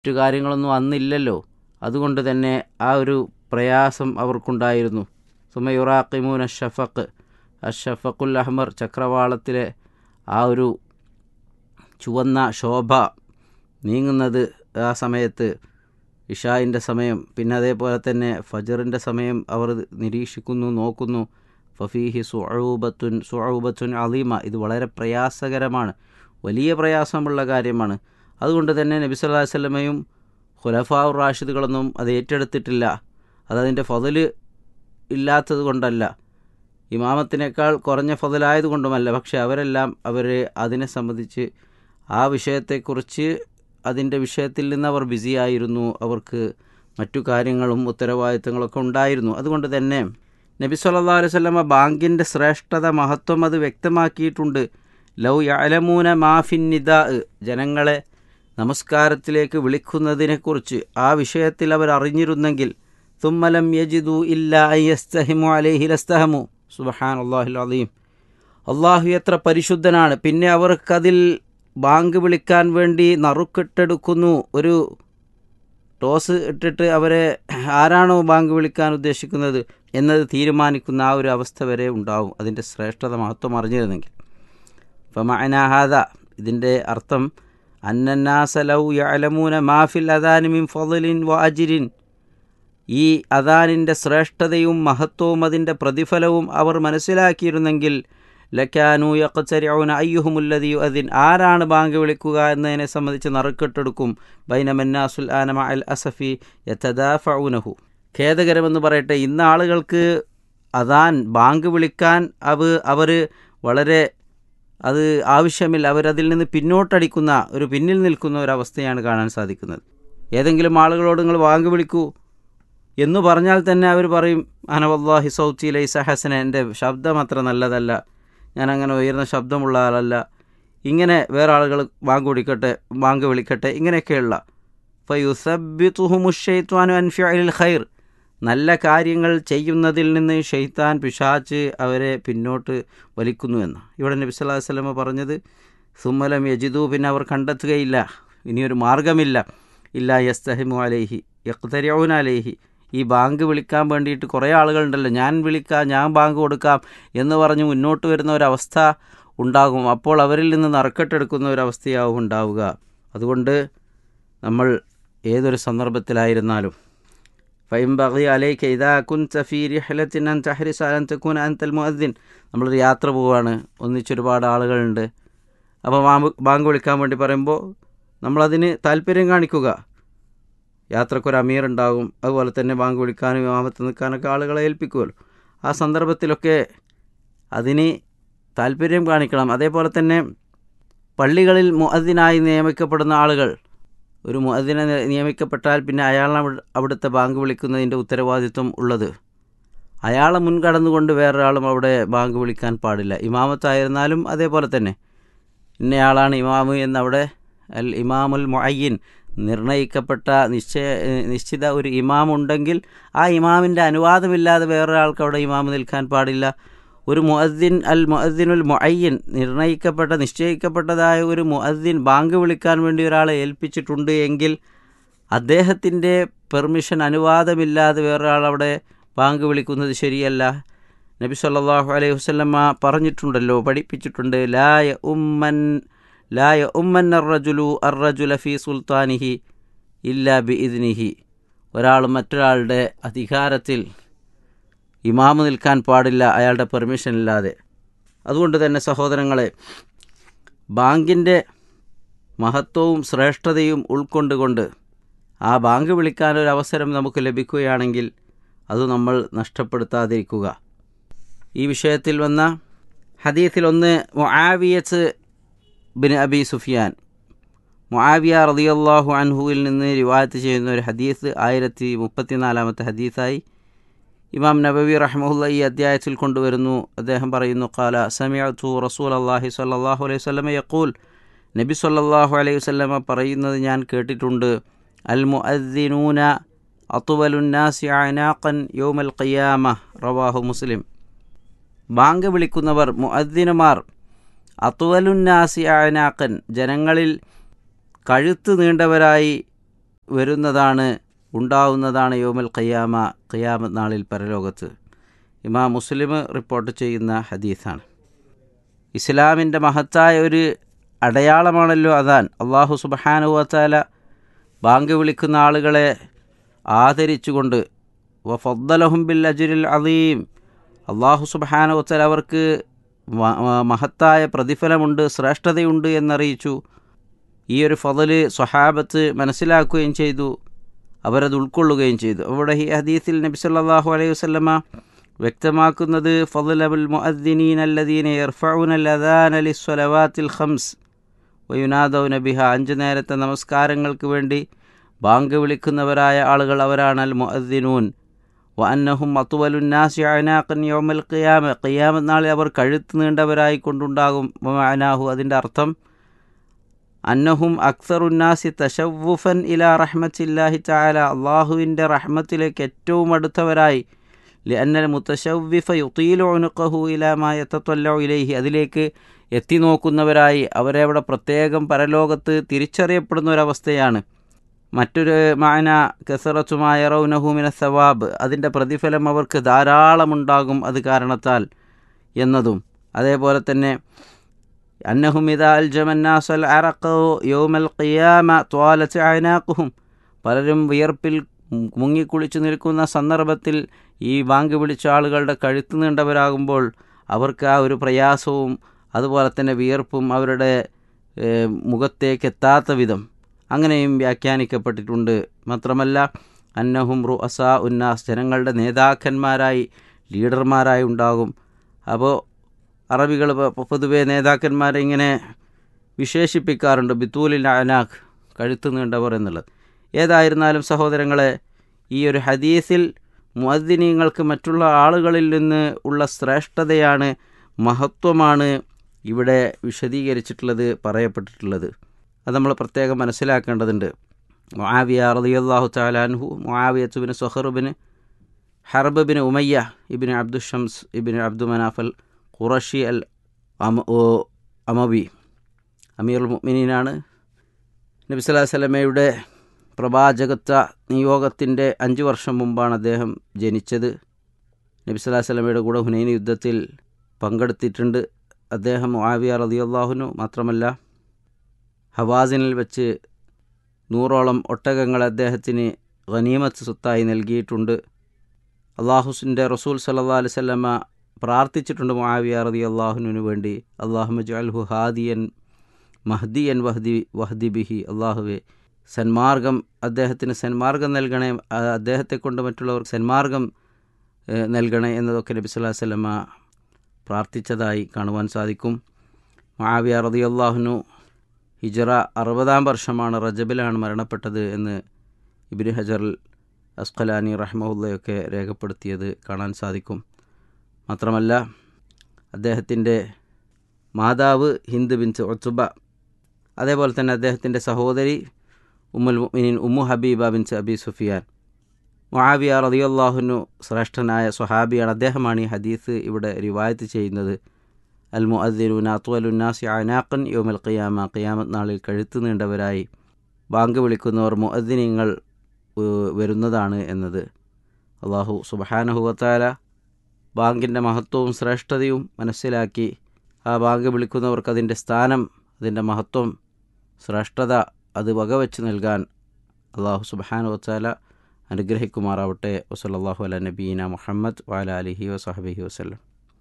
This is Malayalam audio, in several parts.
മറ്റു കാര്യങ്ങളൊന്നും അന്നില്ലല്ലോ. അതുകൊണ്ട് തന്നെ ആ ഒരു പ്രയാസം അവർക്കുണ്ടായിരുന്നു. സുമയുറാഖിമൂൻ അഷഫഖുൽ അഹ്മർ, ചക്രവാളത്തിലെ ആ ഒരു ചുവന്ന ശോഭ നീങ്ങുന്നത് ആ സമയത്ത്, ഇഷായിൻ്റെ സമയം, പിന്നെ അതേപോലെ തന്നെ ഫജറിൻ്റെ സമയം അവർ നിരീക്ഷിക്കുന്നു, നോക്കുന്നു. ഫഫീഹി സുഅൂബത്തുൻ അലീമ, ഇത് വളരെ പ്രയാസകരമാണ്, വലിയ പ്രയാസമുള്ള കാര്യമാണ്. അതുകൊണ്ട് തന്നെ നബി സല്ലല്ലാഹു അലൈഹി വസല്ലമയും ഖുലഫാഉർ റാഷിദുകളൊന്നും അത് ഏറ്റെടുത്തിട്ടില്ല. അതതിൻ്റെ ഫضല് ഇല്ലാത്തത് കൊണ്ടല്ല, ഇമാമത്തിനേക്കാൾ കുറഞ്ഞ ഫضലായതുകൊണ്ടുമല്ല. പക്ഷെ അവരെല്ലാം അതിനെ സംബന്ധിച്ച് ആ വിഷയത്തെക്കുറിച്ച് അതിൻ്റെ വിഷയത്തിൽ നിന്ന് അവർ ബിസിയായിരുന്നു. അവർക്ക് മറ്റു കാര്യങ്ങളും ഉത്തരവാദിത്തങ്ങളൊക്കെ ഉണ്ടായിരുന്നു. അതുകൊണ്ട് തന്നെ നബി സല്ലല്ലാഹു അലൈഹി വസല്ലമ ബാങ്കിൻ്റെ ശ്രേഷ്ഠത, മഹത്വം അത് വ്യക്തമാക്കിയിട്ടുണ്ട്. ലൗ യഅലമൂന മാ ഫിൻ നിദാ, ജനങ്ങളെ നമസ്കാരത്തിലേക്ക് വിളിക്കുന്നതിനെക്കുറിച്ച് ആ വിഷയത്തിൽ അവർ അറിഞ്ഞിരുന്നെങ്കിൽ, തുമ്മ ലം യജിദു ഇല്ലാ അൻ യസ്തഹിമു അലൈഹി ലസ്തഹമു. സുബ്ഹാനല്ലാഹിൽ അലീം. അല്ലാഹു എത്ര പരിശുദ്ധനാണ്. പിന്നെ അവർക്കതിൽ ബാങ്ക് വിളിക്കാൻ വേണ്ടി നറുക്കിട്ടെടുക്കുന്നു. ഒരു ടോസ് ഇട്ടിട്ട് അവരെ ആരാണോ ബാങ്ക് വിളിക്കാൻ ഉദ്ദേശിക്കുന്നത് എന്നത് തീരുമാനിക്കുന്ന ആ ഒരു അവസ്ഥ വരെ ഉണ്ടാവും, അതിൻ്റെ ശ്രേഷ്ഠത മഹത്വം അറിഞ്ഞിരുന്നെങ്കിൽ. ഫമഅനാ ഹാദാ, ഇതിൻ്റെ അർത്ഥം അന്നന്നാസ ലൗ യഅലമൂന മാ ഫിൽ അദാനി മിൻ ഫളലിൻ വ അജ്രിൻ, ഈ അദാനിൻ്റെ ശ്രേഷ്ഠതയും മഹത്വവും അതിൻ്റെ പ്രതിഫലവും അവർ മനസ്സിലാക്കിയിരുന്നെങ്കിൽ, ലക്കാനു യഖ്തരിഊന അയ്യുഹുമുല്ലദി യുഅദിൻ, ആരാണ് ബാങ്ക് വിളിക്കുക എന്നതിനെ സംബന്ധിച്ച് നറുക്കെട്ടെടുക്കും. ബൈനമന്നാസുൽ ആന മഅൽ അസഫി യതദാഫഊനഹു. ഖേദകരമെന്ന് പറയട്ടെ, ഇന്ന് ആളുകൾക്ക് അദാൻ ബാങ്ക് വിളിക്കാൻ അവർ വളരെ അത് ആവശ്യമില്ല, അവരതിൽ നിന്ന് പിന്നോട്ടടിക്കുന്ന പിന്നിൽ നിൽക്കുന്ന ഒരവസ്ഥയാണ് കാണാൻ സാധിക്കുന്നത്. ഏതെങ്കിലും ആളുകളോട് നിങ്ങൾ ബാങ്ക് വിളിക്കൂ എന്ന് പറഞ്ഞാൽ തന്നെ അവർ പറയും, അന വല്ലാഹി സൗത്തി ലൈസ ഹസന, എൻ്റെ ശബ്ദം അത്ര നല്ലതല്ല, ഞാൻ അങ്ങനെ ഉയർന്ന ശബ്ദമുള്ള ആളല്ല, ഇങ്ങനെ വേറെ ആളുകൾ ബാങ്ക് വിളിക്കട്ടെ, ഇങ്ങനെയൊക്കെയുള്ള ഫയുസബ്ബിതുഹുമുശ്ശൈത്വാനു അൻ ഫിഅലിൽ ഖൈർ, നല്ല കാര്യങ്ങൾ ചെയ്യുന്നതിൽ നിന്ന് ഷെയ്ത്താൻ, പിശാച് അവരെ പിന്നോട്ട് വലിക്കുന്നു എന്ന്. ഇവിടെ നബി സല്ലല്ലാഹു അലൈഹി വസല്ലം പറഞ്ഞത് സുമ്മലം യജിദു, പിന്നെ അവർ കണ്ടെത്തുകയില്ല, ഇനിയൊരു മാർഗമില്ല, ഇല്ലാ യസ്തഹിമു അലൈഹി യഖ്തരിഊന അലൈഹി, ഈ ബാങ്ക് വിളിക്കാൻ വേണ്ടിയിട്ട് കുറേ ആളുകളുണ്ടല്ലോ, ഞാൻ വിളിക്കാം, ഞാൻ ബാങ്ക് കൊടുക്കാം എന്ന് പറഞ്ഞ് മുന്നോട്ട് വരുന്ന ഒരവസ്ഥ ഉണ്ടാകും. അപ്പോൾ അവരിൽ നിന്ന് നറുക്കെട്ടെടുക്കുന്ന ഒരവസ്ഥയാവും ഉണ്ടാവുക. അതുകൊണ്ട് നമ്മൾ ഏതൊരു സന്ദർഭത്തിലായിരുന്നാലും ഫൈംബഗി അലൈക ഇദാ കുൻത ഫീ റിഹ്ലത്തിൻ അൻ തഹ്രിസ അൻ തകൂന അൻതൽ മുഅദ്ദിൻ, നമ്മളൊരു യാത്ര പോവുകയാണ്, ഒന്നിച്ചൊരുപാട് ആളുകളുണ്ട്, അപ്പോൾ ബാങ്ക് വിളിക്കാൻ വേണ്ടി പറയുമ്പോൾ നമ്മളതിന് താല്പര്യം കാണിക്കുക. യാത്രക്കൊരു അമീർ ഉണ്ടാകും, അതുപോലെ തന്നെ ബാങ്ക് വിളിക്കാനും ഇമാമത്ത് നിൽക്കാനൊക്കെ ആളുകളെ ഏൽപ്പിക്കുമല്ലോ. ആ സന്ദർഭത്തിലൊക്കെ അതിന് താല്പര്യം കാണിക്കണം. അതേപോലെ തന്നെ പള്ളികളിൽ മുഅദ്ദിനായി നിയമിക്കപ്പെടുന്ന ആളുകൾ, ഒരു മുഅദ്ദിനെ നിയമിക്കപ്പെട്ടാൽ പിന്നെ അയാളാണ് അവിടുത്തെ ബാങ്ക് വിളിക്കുന്നതിൻ്റെ ഉത്തരവാദിത്വം ഉള്ളത്. അയാളെ മുൻകടന്നുകൊണ്ട് വേറൊരാളും അവിടെ ബാങ്ക് വിളിക്കാൻ പാടില്ല. ഇമാമത്തായിരുന്നാലും അതേപോലെ തന്നെ ഇന്നയാളാണ് ഇമാമ് എന്നവിടെ അൽ ഇമാമുൽ മുഅയ്യിൻ, നിർണയിക്കപ്പെട്ട നിശ്ചിത ഒരു ഇമാമുണ്ടെങ്കിൽ ആ ഇമാമിൻ്റെ അനുവാദമില്ലാതെ വേറൊരാൾക്ക് അവിടെ ഇമാമ് നിൽക്കാൻ പാടില്ല. ഒരു മുഅദ്ദിൻ അൽ മുഅദ്ദിനുൽ മുഅയ്യിൻ, നിശ്ചയിക്കപ്പെട്ടതായ ഒരു മുഅദ്ദിൻ ബാങ്ക് വിളിക്കാൻ വേണ്ടി ഒരാളെ ഏൽപ്പിച്ചിട്ടുണ്ട് എങ്കിൽ അദ്ദേഹത്തിൻ്റെ പെർമിഷൻ, അനുവാദമില്ലാതെ വേറൊരാൾ അവിടെ ബാങ്ക് വിളിക്കുന്നത് ശരിയല്ല. നബി സല്ലല്ലാഹു അലൈഹി വസല്ലമ പറഞ്ഞിട്ടുണ്ടല്ലോ, പഠിപ്പിച്ചിട്ടുണ്ട്, ലാ യഉമ്മൻ അർറജുല ഫീ സുൽത്താനിഹി ഇല്ലാ ബിഇദ്നിഹി, ഒരാൾ മറ്റൊരാളുടെ അധികാരത്തിൽ ഇമാമ് നിൽക്കാൻ പാടില്ല അയാളുടെ പെർമിഷൻ ഇല്ലാതെ. അതുകൊണ്ട് തന്നെ സഹോദരങ്ങളെ, ബാങ്കിൻ്റെ മഹത്വവും ശ്രേഷ്ഠതയും ഉൾക്കൊണ്ടുകൊണ്ട് ആ ബാങ്ക് വിളിക്കാനൊരവസരം നമുക്ക് ലഭിക്കുകയാണെങ്കിൽ അത് നമ്മൾ നഷ്ടപ്പെടുത്താതിരിക്കുക. ഈ വിഷയത്തിൽ വന്ന ഹദീസിൽ ഒന്ന് മുആവിയത്ത് ബിൻ അബി സുഫിയാൻ, മുആവിയ റളിയല്ലാഹു അൻഹുവിൽ നിന്ന് റിവായത്ത് ചെയ്യുന്ന ഒരു ഹദീസ് 1034 ഹദീസായി ഇമാം നബവി റഹ്മഹുല്ലാഹി ഈ അധ്യായത്തിൽ കൊണ്ടുവരുന്നു. അദ്ദേഹം പറയുന്നു, ഖാല സമിഅതു റസൂലല്ലാഹി സ്വല്ലല്ലാഹു അലൈഹി വസല്ലം യഖൂൽ, നബി സ്വല്ലല്ലാഹു അലൈഹി വസല്ലം പറയുന്നത് ഞാൻ കേട്ടിട്ടുണ്ട്, അൽ മുഅദ്ദിനൂന അത്വലുന്നാസി അനാഖൻ യൗമൽ ഖിയാമ, റവാഹു മുസ്ലിം. ബാങ്ക് വിളിക്കുന്നവർ, മുഅദ്ദിനുമാർ, അത്വലുന്നാസി അനാഖൻ, ജനങ്ങളിൽ കഴുത്ത് നീണ്ടവരായി വരുന്നതാണ്, ഉണ്ടാവുന്നതാണ് യൗമുൽ ഖിയാമ, ഖിയാമത്ത് നാളിൽ പരലോകത്ത്. ഇമാം മുസ്ലിം റിപ്പോർട്ട് ചെയ്യുന്ന ഹദീസാണ്. ഇസ്ലാമിൻ്റെ മഹത്തായ ഒരു അടയാളമാണല്ലോ അദാൻ. അല്ലാഹു സുബ്ഹാനഹു വ തആല ബാങ്ക് വിളിക്കുന്ന ആളുകളെ ആദരിച്ചുകൊണ്ട് വഫദ്ദലഹും ബിൽ അജ്രിൽ അദീം, അല്ലാഹു സുബ്ഹാനഹു വ തആല അവർക്ക് മഹത്തായ പ്രതിഫലമുണ്ട്, ശ്രേഷ്ഠതയുണ്ട് എന്നറിയിച്ചു. ഈ ഒരു ഫضല് സ്വഹാബത്ത് മനസ്സിലാക്കുകയും ചെയ്തു, അവരത് ഉൾക്കൊള്ളുകയും ചെയ്തു. അവിടെ ഈ ഹദീസിൽ നബി സല്ലല്ലാഹു അലൈഹി വസല്ലമ വ്യക്തമാക്കുന്നത് ഫضലുൽ മുഅദ്ദിനീന അല്ലദീന യർഫഊനൽ അദാന ലിസ്സലവാത്തിൽ ഖംസ് വയുനാദൗന ബിഹാ, 5 നേരത്തെ നമസ്കാരങ്ങൾക്ക് വേണ്ടി ബാങ്ക് വിളിക്കുന്നവരായ ആളുകൾ അവരാണ് അൽ മുഅദ്ദിനൂൻ. വഅന്നഹും അത്വലുന്നാസി അനാഖൻ യൗമൽ ഖിയാമ, ഖിയാമത്ത് നാളിൽ അവർ കഴുത്ത് നീണ്ടവരായി കൊണ്ടുണ്ടാകും. വമഅനാഹു, അതിൻ്റെ അർത്ഥം അന്നഹും അക്സറുന്നാസി തശവ്വുഫൻ ഇലാ റഹ്മത്തില്ലാഹി തആല, അള്ളാഹുവിൻ്റെ റഹ്മത്തിലേക്ക് ഏറ്റവും അടുത്തവരായി. ലിഅന്നൽ മുതശവ്വിഫ യുതീലു ഉനുഖഹു ഇലാ മാ യതതല്ലഉ ഇലൈഹി, അതിലേക്ക് എത്തി നോക്കുന്നവരായി, അവരെ അവിടെ പ്രത്യേകം പരലോകത്ത് തിരിച്ചറിയപ്പെടുന്ന ഒരവസ്ഥയാണ്. മറ്റൊരു മാന കസറത്തുമായ യറൗനഹു മിന സവാബ്, അതിൻ്റെ പ്രതിഫലം അവർക്ക് ധാരാളമുണ്ടാകും അത് കാരണത്താൽ എന്നതും. അതേപോലെ തന്നെ അന്നഹും ഇദാ അൽജമന്നാസൽ അറഖു യൗമൽ ഖിയാമ ത്വാലത് അനാഖുഹും, പലരും വിയർപ്പിൽ മുങ്ങിക്കുളിച്ചു നിൽക്കുന്ന സന്ദർഭത്തിൽ ഈ ബാങ്ക് വിളിച്ച ആളുകളുടെ കഴുത്ത് നീണ്ടവരാകുമ്പോൾ അവർക്ക് ആ ഒരു പ്രയാസവും അതുപോലെ തന്നെ വിയർപ്പും അവരുടെ മുഖത്തേക്ക് എത്താത്ത വിധം അങ്ങനെയും വ്യാഖ്യാനിക്കപ്പെട്ടിട്ടുണ്ട്. മാത്രമല്ല അന്നഹും റുഅസാ ഉന്നാസ്, ജനങ്ങളുടെ നേതാക്കന്മാരായി, ലീഡർമാരായി ഉണ്ടാകും. അപ്പോൾ അറബികൾ പൊതുവെ നേതാക്കന്മാരെ ഇങ്ങനെ വിശേഷിപ്പിക്കാറുണ്ട് ബിത്തൂലിൽ അനാഖ്, കഴുത്ത് നീണ്ടവർ എന്നുള്ളത്. ഏതായിരുന്നാലും സഹോദരങ്ങളെ, ഈ ഒരു ഹദീസിൽ മുഅദ്ദിനീങ്ങൾക്ക് മറ്റുള്ള ആളുകളിൽ നിന്ന് ഉള്ള ശ്രേഷ്ഠതയാണ്, മഹത്വമാണ് ഇവിടെ വിശദീകരിച്ചിട്ടുള്ളത്, പറയപ്പെട്ടിട്ടുള്ളത്. അത് നമ്മൾ പ്രത്യേകം മനസ്സിലാക്കേണ്ടതുണ്ട്. മുആവിയ റളിയല്ലാഹു തആല അൻഹു, മുആവിയത്ത് ബിൻ സുഖർ ബിൻ ഹർബ് ബിൻ ഉമയ്യ ഇബ്നു അബ്ദുഷംസ് ഇബ്നു അബ്ദു മനാഫൽ ഖുറഷി അൽ അമവി അമീറുൽ മുഅ്മിനീനാണ്. നബി സല്ലല്ലാഹു അലൈഹി വസല്ലമയുടെ പ്രവാചകത്വ നിയോഗത്തിൻ്റെ 5 വർഷം മുമ്പാണ് അദ്ദേഹം ജനിച്ചത്. നബി സല്ലല്ലാഹു അലൈഹി വസല്ലമയുടെ കൂടെ ഹുനൈൻ യുദ്ധത്തിൽ പങ്കെടുത്തിട്ടുണ്ട് അദ്ദേഹം മുആവിയ റളിയല്ലാഹു അൻഹു. മാത്രമല്ല ഹവാസിനിൽ വെച്ച് 100ഓളം ഒട്ടകങ്ങൾ അദ്ദേഹത്തിന് ഗനീമത്ത് സ്വത്തായി നൽകിയിട്ടുണ്ട്. അല്ലാഹുവിൻ്റെ റസൂൽ സല്ലല്ലാഹു അലൈഹി വസല്ലമ പ്രാർത്ഥിച്ചിട്ടുണ്ട് മുആവിയ റളിയല്ലാഹു അൻഹുവിന് വേണ്ടി, അല്ലാഹുമ്മ ജഅൽഹു ഹാദിയൻ മഹ്ദിയൻ വഹ്ദി ബിഹി, അല്ലാഹുവേ സന്മാർഗം, അദ്ദേഹത്തിന് സന്മാർഗം നൽകണേ, അദ്ദേഹത്തെ കൊണ്ട് മറ്റുള്ളവർക്ക് സന്മാർഗം നൽകണേ എന്നതൊക്കെ നബി സല്ലല്ലാഹു അലൈഹി വസല്ലമ പ്രാർത്ഥിച്ചതായി കാണുവാൻ സാധിക്കും. മുആവിയ റളിയല്ലാഹു അൻഹു ഹിജ്റ 60-ാം വർഷമാണ്, റജബിലാണ് മരണപ്പെട്ടത് എന്ന് ഇബ്നു ഹജർ അസ്ഖലാനി റഹ്മഹുള്ളയൊക്കെ രേഖപ്പെടുത്തിയത് കാണാൻ സാധിക്കും. മാത്രമല്ല അദ്ദേഹത്തിൻ്റെ മാതാവ് ഹിന്ദ് ബിൻത് ഉത്ബ, അതേപോലെ തന്നെ അദ്ദേഹത്തിൻ്റെ സഹോദരി ഉമ്മുൽ മുഅ്മിനീൻ ഉമ്മു ഹബീബ ബിൻത് അബി സുഫിയാൻ. മുആവിയ റളിയല്ലാഹു അൻഹു ശ്രേഷ്ഠനായ സ്വഹാബിയാണ്. അദ്ദേഹമാണ് ഈ ഹദീസ് ഇവിടെ റിവായത്ത് ചെയ്യുന്നത്. അൽ മുഅദ്ദിനൂന അത്വലുന്നാസി അനാഖൻ യൗമൽ ഖിയാമ, ഖിയാമത്ത് നാളിൽ കഴുത്ത് നീണ്ടവരായി ബാങ്ക് വിളിക്കുന്നവർ മുഅദ്ദിനീങ്ങൾ വരുന്നതാണ് എന്നത്. അല്ലാഹു സുബ്ഹാനഹു വ തആല ബാങ്കിൻ്റെ മഹത്വവും ശ്രേഷ്ഠതയും മനസ്സിലാക്കി ആ ബാങ്ക് വിളിക്കുന്നവർക്ക് അതിൻ്റെ സ്ഥാനം, അതിൻ്റെ മഹത്വം, ശ്രേഷ്ഠത അത് വകവെച്ച് നൽകാൻ അല്ലാഹു സുബ്ഹാനഹു വ തആല അനുഗ്രഹിക്കുമാറാവട്ടെ. വസല്ലല്ലാഹു അലാ നബീന മുഹമ്മദ് വഅലാ ആലിഹി വസഹ്ബിഹി വസല്ലം.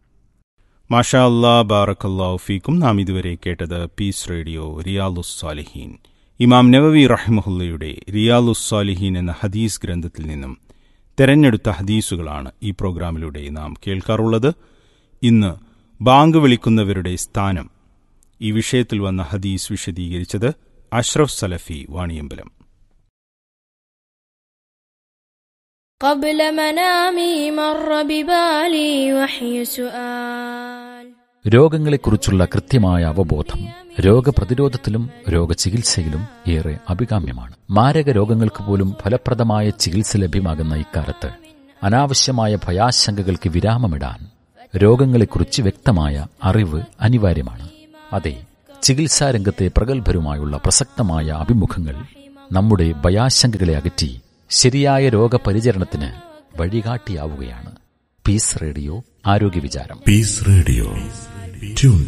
മാഷാ അല്ലാഹ്, ബാറക്കല്ലാഹു ഫീക്കും. നാം ഇതുവരെ കേട്ടത് പീസ് റേഡിയോ റിയാലുസ് സാലിഹീൻ. ഇമാം നവവി റഹ്മഹുല്ലയുടെ റിയാലുസ് സാലിഹീൻ എന്ന ഹദീസ് ഗ്രന്ഥത്തിൽ നിന്നും തെരഞ്ഞെടുത്ത ഹദീസുകളാണ് ഈ പ്രോഗ്രാമിലൂടെ നാം കേൾക്കാറുള്ളത്. ഇന്ന് ബാങ്ക് വിളിക്കുന്നവരുടെ സ്ഥാനം, ഈ വിഷയത്തിൽ വന്ന ഹദീസ് വിശദീകരിച്ചത് അഷ്റഫ് സലഫി വാണിയമ്പലം. قبل منامي مر ببالي وحي سؤال. രോഗങ്ങളെക്കുറിച്ചുള്ള കൃത്യമായ അവബോധം രോഗപ്രതിരോധത്തിലും രോഗചികിത്സയിലും ഏറെ അഭികാമ്യമാണ്. മാരക രോഗങ്ങൾക്ക് പോലും ഫലപ്രദമായ ചികിത്സ ലഭ്യമാകുന്ന ഇക്കാലത്ത് അനാവശ്യമായ ഭയാശങ്കകൾക്ക് വിരാമമിടാൻ രോഗങ്ങളെക്കുറിച്ച് വ്യക്തമായ അറിവ് അനിവാര്യമാണ്. അതെ, ചികിത്സാരംഗത്തെ പ്രഗത്ഭരുമായുള്ള പ്രസക്തമായ അഭിമുഖങ്ങൾ നമ്മുടെ ഭയാശങ്കകളെ അകറ്റി ശരിയായ രോഗപരിചരണത്തിന് വഴികാട്ടിയാവുകയാണ് പീസ് റേഡിയോ ആരോഗ്യ വിചാരം. Piece radio tune